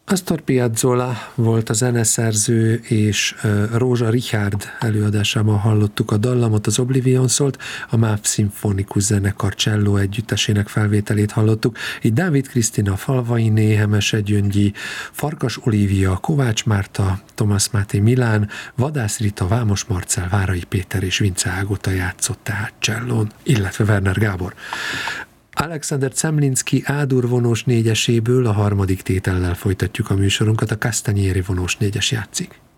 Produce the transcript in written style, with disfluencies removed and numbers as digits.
Astor Piazzolla volt a zeneszerző, és Rózsa Richárd előadásában hallottuk a dallamot, az Oblivion szólt, a MÁV Szimfonikus Zenekar cselló együttesének felvételét hallottuk. Így Dávid Krisztina, Falvainé, Hemese Gyöngyi, Farkas Olívia, Kovács Márta, Thomas Máté Milán, Vadász Rita, Vámos Marcell, Várai Péter és Vince Ágota játszott tehát csellón, illetve Werner Gábor. Alexander Zemlinski A-dur vonós négyeséből a harmadik tétellel folytatjuk a műsorunkat, a Castagnieri vonós négyes játszik.